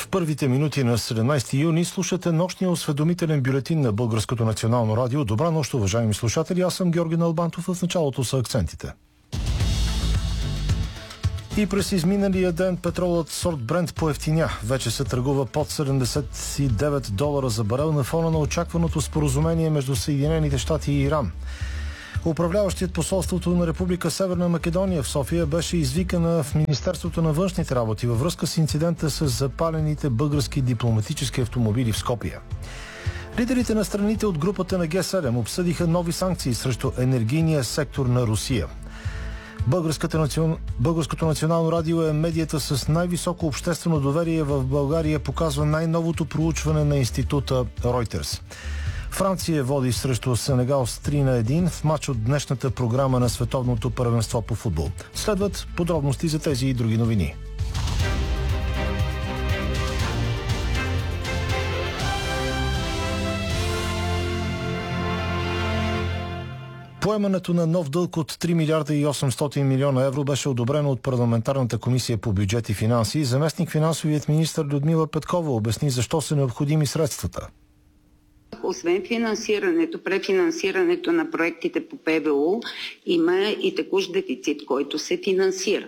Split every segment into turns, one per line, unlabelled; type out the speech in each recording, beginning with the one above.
В първите минути на 17 юни слушате нощния осведомителен бюлетин на Българското национално радио. Добра нощ, уважаеми слушатели. Аз съм Георги Налбантов. В началото са акцентите. И през изминалия ден петролът сорт Брент поевтиня. Вече се търгува под $79 за барел на фона на очакваното споразумение между Съединените щати и Иран. Управляващият посолството на Република Северна Македония в София беше извикана в Министерството на външните работи във връзка с инцидента с запалените български дипломатически автомобили в Скопие. Лидерите на страните от групата на Г7 обсъдиха нови санкции срещу енергийния сектор на Русия. Българското национално радио е медията с най-високо обществено доверие в България, показва най-новото проучване на института Reuters. Франция води срещу Сенегал с 3-1 в матч от днешната програма на Световното първенство по футбол. Следват подробности за тези и други новини. Поемането на нов дълг от 3 милиарда и 800 милиона евро беше одобрено от парламентарната комисия по бюджет и финанси. Заместник финансовият министър Людмила Петкова обясни защо са необходими средствата.
Освен финансирането, префинансирането на проектите по ПВУ, има и текущ дефицит, който се финансира.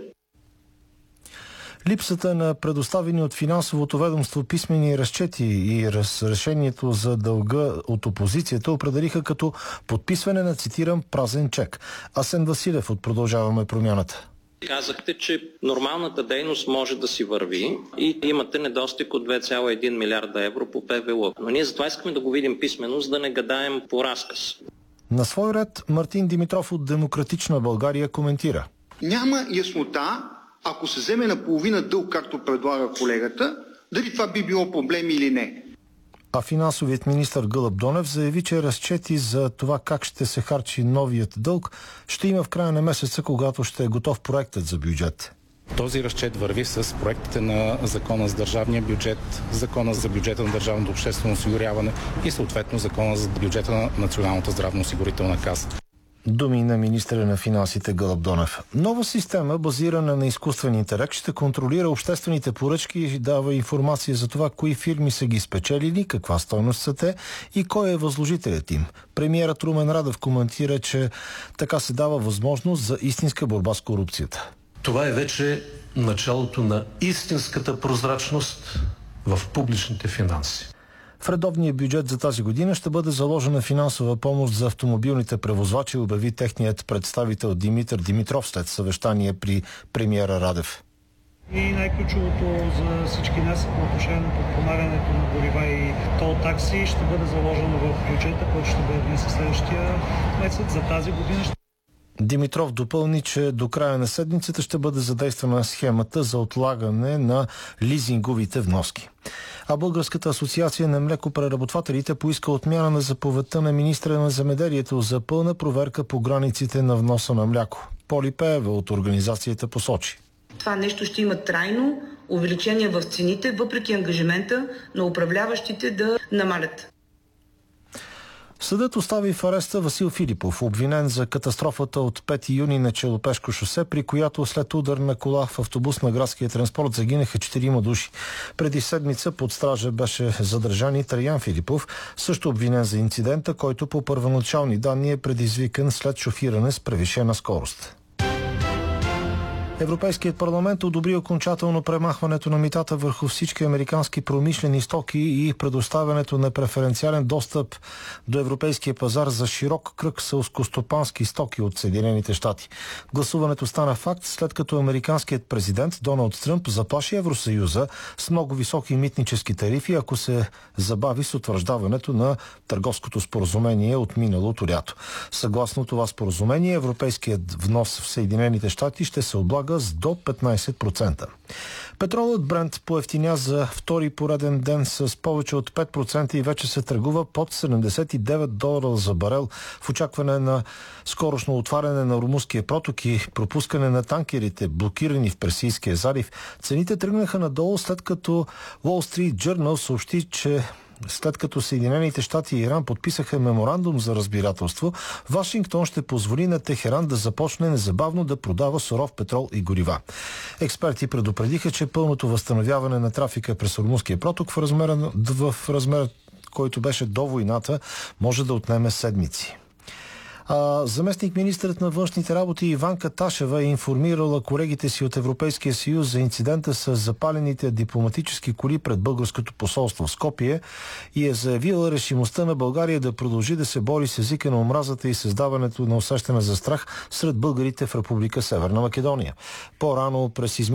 Липсата на предоставени от финансовото ведомство писмени разчети и разрешението за дълга от опозицията определиха като подписване на, цитирам, празен чек. Асен Василев от Продължаваме промяната.
Казахте, че нормалната дейност може да си върви и имате недостиг от 2,1 милиарда евро по ПВУ. Но ние затова искаме да го видим писмено, за да не гадаем по разказ.
На свой ред Мартин Димитров от Демократична България коментира.
Няма яснота, ако се вземе наполовина дълг, както предлага колегата, дали това би било проблем или не.
А финансовият министър Гълъб Донев заяви, че разчети за това как ще се харчи новият дълг ще има в края на месеца, когато ще е готов проектът за бюджет.
Този разчет върви с проектите на Закона за държавния бюджет, Закона за бюджета на държавното обществено осигуряване и съответно Закона за бюджета на Националната здравноосигурителна каса.
Думи на министъра на финансите Гълъб Донев. Нова система, базирана на изкуствен интелект, ще контролира обществените поръчки и дава информация за това, кои фирми са ги спечелили, каква стойност са те и кой е възложителят им. Премиерът Румен Радев коментира, че така се дава възможност за истинска борба с корупцията.
Това е вече началото на истинската прозрачност в публичните финанси.
В редовния бюджет за тази година ще бъде заложена финансова помощ за автомобилните превозвачи, обяви техният представител Димитър Димитров след съвещание при премиера Радев.
И най-ключовото за всички нас по отношение на подпомагането на горива и тол такси ще бъде заложено в бюджета, който ще бъде внесен следващия месец. За тази година
Димитров допълни, че до края на седмицата ще бъде задействана схемата за отлагане на лизинговите вноски. А Българската асоциация на млекопреработвателите поиска отмяна на заповедта на министра на земеделието за пълна проверка по границите на вноса на мляко. Поли Пеева от организацията посочи.
Това нещо ще има трайно увеличение в цените, въпреки ангажимента на управляващите да намалят.
Съдът остави в ареста Васил Филипов, обвинен за катастрофата от 5 юни на Челопешко шосе, при която след удар на кола в автобус на градския транспорт загинаха 4 души. Преди седмица под стража беше задържан и Траян Филипов, също обвинен за инцидента, който по първоначални данни е предизвикан след шофиране с превишена скорост. Европейският парламент одобри окончателно премахването на митата върху всички американски промишлени стоки и предоставянето на преференциален достъп до европейския пазар за широк кръг селскостопански стоки от Съединените щати. Гласуването стана факт, след като американският президент Доналд Тръмп заплаши Евросъюза с много високи митнически тарифи, ако се забави с утвърждаването на търговското споразумение от миналото лято. Съгласно това споразумение, европейският внос в Съединените щати ще се облага с до 15%. Петролът Брент поевтиня за втори пореден ден с повече от 5% и вече се търгува под $79 за барел в очакване на скорошно отваряне на Ормузския проток и пропускане на танкерите, блокирани в Персийския залив. Цените тръгнаха надолу, след като Wall Street Journal съобщи, че След като Съединените щати и Иран подписаха меморандум за разбирателство, Вашингтон ще позволи на Техеран да започне незабавно да продава суров петрол и горива. Експерти предупредиха, че пълното възстановяване на трафика през Ормузския проток в размер, който беше до войната, може да отнеме седмици. Заместник министърът на външните работи Иванка Ташева е информирала колегите си от Европейския съюз за инцидента с запалените дипломатически коли пред българското посолство в Скопие и е заявила решимостта на България да продължи да се бори с езика на омразата и създаването на усещане за страх сред българите в Република Северна Македония. По-рано през